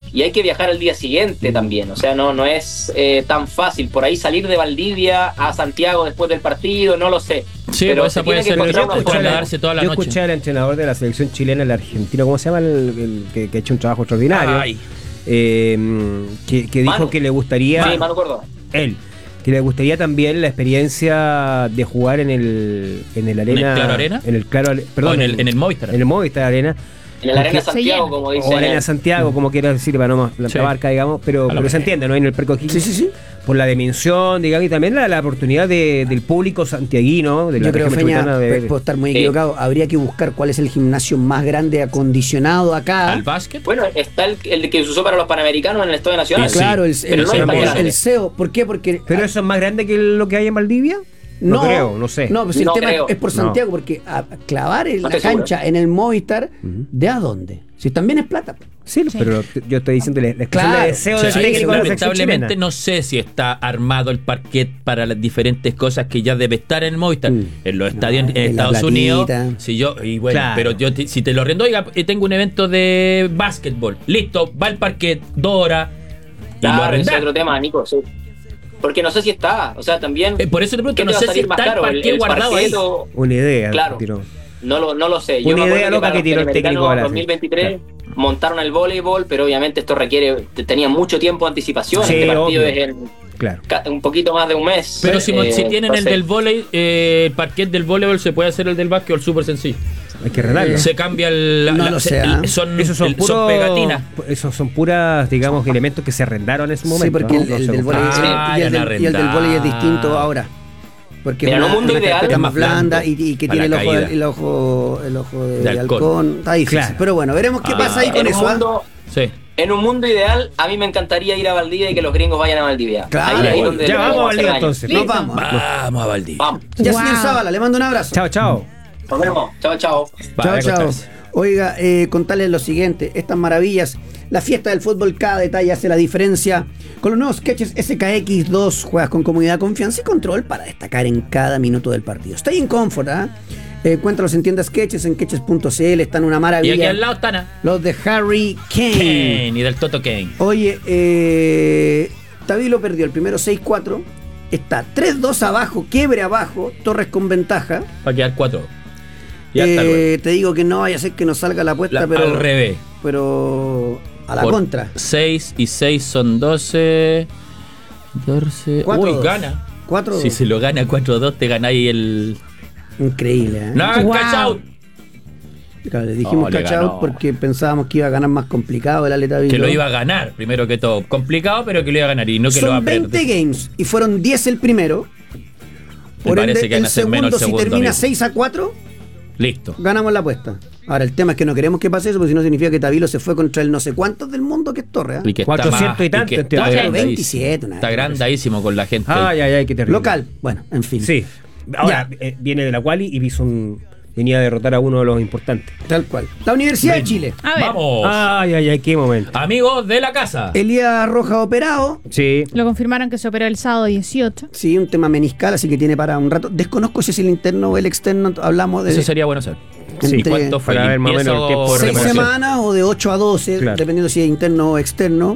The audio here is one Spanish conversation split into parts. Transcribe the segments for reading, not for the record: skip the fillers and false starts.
y hay que viajar al día siguiente también, o sea, no es tan fácil por ahí salir de Valdivia a Santiago después del partido, no lo sé. Sí, pero esa puede ser trasladarse toda la Yo noche. escuché al entrenador de la selección chilena, el argentino, ¿cómo se llama? El que ha hecho un trabajo extraordinario. Que dijo Manu. que le gustaría... Sí, Manu Córdoba. Él, que le gustaría también la experiencia de jugar en el Arena... ¿En el Claro Arena? En el Claro... Perdón, en el Movistar. En el Movistar Arena. En el Arena Santiago, como dice. O Arena Santiago, como quiera decir, para no la barca, digamos, pero se entiende, ¿no? En el Perco Higgins. Sí. Por la dimensión, digamos, y también la oportunidad del público santiaguino, de la Yo creo, región Feña, metropolitana puedo estar muy equivocado, habría que buscar cuál es el gimnasio más grande acondicionado acá. ¿Al básquet? Bueno, está el que se usó para los Panamericanos en el Estadio Nacional. Sí, Claro, el CEO. ¿Por qué? Porque... ¿Pero eso es más grande que lo que hay en Valdivia? No creo, no sé. No, pues el No tema creo. es por Santiago, porque a clavar en No la estoy cancha, en el Movistar, ¿de a dónde? Si también es plata. Sí, pero yo estoy diciendo la expresión de deseo O sea, del técnico de la selección lamentablemente chilena. no sé si está armado el parquet para las diferentes cosas que ya debe estar en el Movistar. En los estadios en en la Estados Unidos. platita. Claro. Pero yo si te lo rendo, oiga, tengo un evento de básquetbol. Listo, va el parquet 2 horas. Y lo Claro, ese arrendás. es otro tema, Nico, sí. Porque no sé si está, o sea, también... Por eso te pregunto, ¿qué no te va a sé si salir más está el caro, parquet guardado ahí. parquet o- Una idea. Claro. Tiró. No lo sé. Una me acuerdo idea loca para que los tiró el técnico Panamericanos de la 2023 montaron el voleibol, pero obviamente esto tenía mucho tiempo de anticipación. Sí, este partido obvio. es en Claro. un poquito más de un mes. Pero si tienen el entonces- del voleibol, el parquet del voleibol, se puede hacer el del básquetbol súper sencillo. Hay que arreglarlo. Se cambia son pegatinas. Esos son puras, digamos, elementos que se arrendaron en su momento. Sí, porque ¿no? el No se del vóley Ah, y el ya del han vóley es arrendado. distinto ahora. Porque Mira, es en un mundo ideal, carpeta más más blando blanda y que para tiene la caída. el ojo de De halcón. halcón. Está difícil. Claro. Pero bueno, veremos qué pasa ahí con en un eso. ¿ah? mundo, Sí. en un mundo ideal, a mí me encantaría ir a Valdivia y que los gringos vayan a Valdivia. Claro. Ahí donde Ya vamos a hacer Valdivia daño. entonces. Nos vamos. Vamos a Valdivia. Vamos, Ya, Wow. señor Zavala, le mando un abrazo. Chao, chao. nos vemos. Chao, chao. Chao, Vaya, chao. acostarse. Oiga, contarles lo siguiente, estas maravillas, la fiesta del fútbol, cada detalle hace la diferencia. Con los nuevos sketches SKX2 juegas con comodidad, confianza y control para destacar en cada minuto del partido. Stay in comfort, ¿ah? Encuéntralos en tiendas Sketches, en sketches.cl, están una Y maravilla. aquí al lado están Los de Harry Kane. Kane y del Toto Kane. Oye, Tabilo perdió el primero 6-4, está 3-2 abajo, quiebre abajo, Torres con ventaja. Va a quedar 4. Y hasta luego. Te digo que no vaya a ser que nos salga la apuesta, pero Al revés. pero a la Por contra. 6 y 6 son 12. 14. 4-2. Uy, gana. 4-2. Si se lo gana 4-2, te ganáis el. Increíble, ¿eh? ¡No, Wow. catch out! Claro, le dijimos Oh, le catch out ganó. porque pensábamos que iba a ganar más complicado el Aleta Vilo. Que lo iba a ganar, primero que todo. Complicado, pero que lo iba a ganar y no que lo va a Son 20 perder. games y fueron 10 el primero. Por parece ende, que van el a ser menos segundo, el si segundo, termina amigo. 6-4, Listo. ganamos la apuesta. Ahora, el tema es que no queremos que pase eso, porque si no significa que Tabilo se fue contra el no sé cuántos del mundo que es Torre. ¿eh? Y que 400 y tanto, que en está teoría. agrandadísimo. 27, una Está vez. agrandadísimo con la gente. Ay, ay, ay, qué terrible. Local. Bueno, en fin. Sí. Ahora, viene de la quali y venía a derrotar a uno de los importantes. Tal cual. La Universidad de Chile. A ver, Vamos. Ay, ay, ay, qué momento. Amigos de la casa. Elías Rojas operado. Sí. lo confirmaron que se operó el sábado 18. Sí, un tema meniscal, así que tiene para un rato. Desconozco si es el interno o el externo. Hablamos de Eso sería bueno saber. Sí. ¿Y cuánto fue? Para ver más o ¿Limpieza menos el tiempo o de 6 recuperación? semanas o de 8 a 12, Claro. dependiendo si es interno o externo.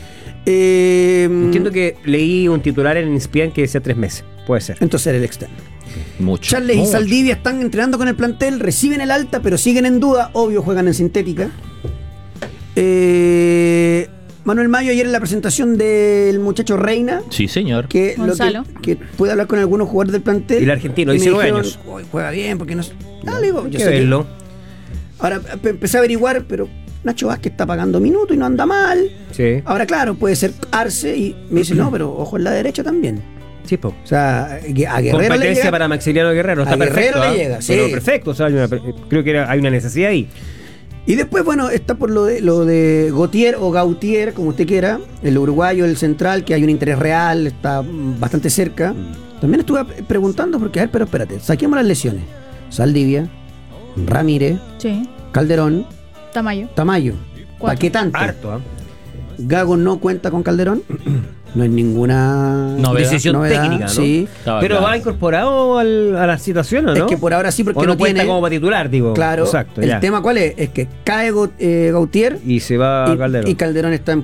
Entiendo que leí un titular en ESPN que decía 3 meses. Puede ser. Entonces era el externo. Mucho. Charles y Mucho. Saldivia están entrenando con el plantel, reciben el alta, pero siguen en duda. Obvio, juegan en sintética. Manuel Mayo ayer en la presentación del muchacho Reina, Sí, señor. que, Gonzalo. que puede hablar con algunos jugadores del plantel. Y el argentino, y me 19 dijeron, años. "Uy, juega bien, porque no. Dale, digo, Hay yo que sé que- verlo. Ahora empecé a averiguar, pero Nacho Vázquez está pagando minutos y no anda mal. Sí. Ahora, claro, puede ser Arce y me dice, no, pero ojo en la derecha también. Sí, po. O sea, a Guerrero le Competencia llega. para Maximiliano Guerrero. Está A Guerrero perfecto. le ¿ah? llega, sí. Pero perfecto. O sea, creo que hay una necesidad ahí. Y después, bueno, está por lo de Gautier o Gautier, como usted quiera, el uruguayo, el central, que hay un interés real, está bastante cerca. También estuve preguntando, porque, a ver, pero espérate, saquemos las lesiones. Saldivia, Ramírez, Sí, Calderón, Tamayo. Tamayo. ¿Para qué tanto? Harto, ¿ah? Gago no cuenta con Calderón. No es ninguna Novedad. Decisión técnica, ¿no? Sí. Estaba Pero claro. va incorporado a la situación, ¿o no? Es que por ahora sí, porque o no no cuenta tiene. como para titular, digo. Claro. Exacto, El ya. tema cuál es que cae Gautier Y se va Calderón. y Calderón está en